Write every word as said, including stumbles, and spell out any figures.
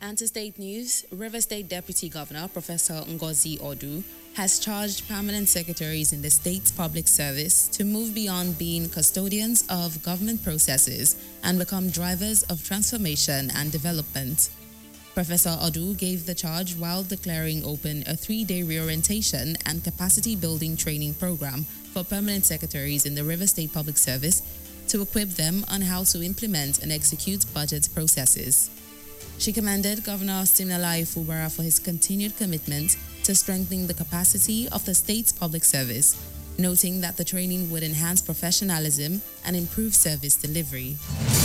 And to state news, River State Deputy Governor Professor Ngozi Odu has charged permanent secretaries in the state's public service to move beyond being custodians of government processes and become drivers of transformation and development. Professor Odu gave the charge while declaring open a three-day reorientation and capacity-building training program for permanent secretaries in the River State Public Service to equip them on how to implement and execute budget processes. She commended Governor Siminalayi Fubara for his continued commitment to strengthening the capacity of the state's public service, noting that the training would enhance professionalism and improve service delivery.